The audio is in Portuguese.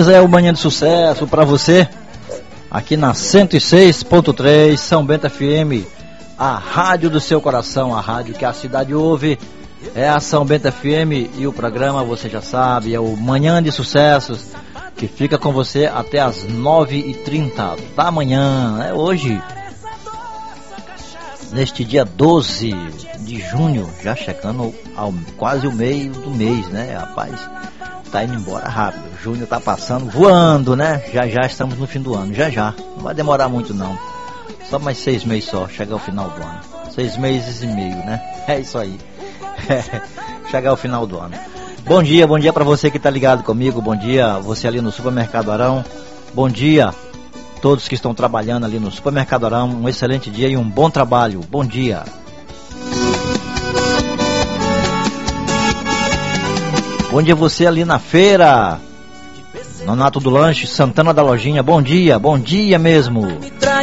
beleza? É o Manhã de Sucesso pra você, aqui na 106.3 São Bento FM, a rádio do seu coração, a rádio que a cidade ouve, é a São Bento FM, e o programa, você já sabe, é o Manhã de Sucessos, que fica com você até as 9h30 da manhã, hoje, neste dia 12 de junho, já chegando ao quase o meio do mês, né, rapaz? Tá indo embora rápido, junho tá passando, voando, né? Já estamos no fim do ano, já. Não vai demorar muito não. Só mais 6 meses só, chegar ao final do ano. 6 meses e meio, né? É isso aí. Chegar ao final do ano. Bom dia pra você que tá ligado comigo. Bom dia, você ali no Supermercado Arão. Bom dia, todos que estão trabalhando ali no Supermercado Arão. Um excelente dia e um bom trabalho. Bom dia. Bom dia você ali na feira, Nonato do Lanche, Santana da Lojinha, bom dia mesmo.